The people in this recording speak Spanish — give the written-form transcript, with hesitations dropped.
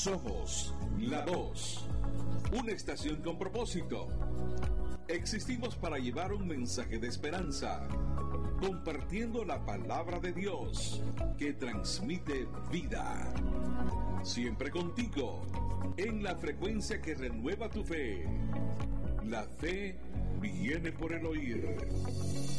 Somos La Voz, una estación con propósito. Existimos para llevar un mensaje de esperanza, compartiendo la palabra de Dios que transmite vida. Siempre contigo, en la frecuencia que renueva tu fe. La fe viene por el oír.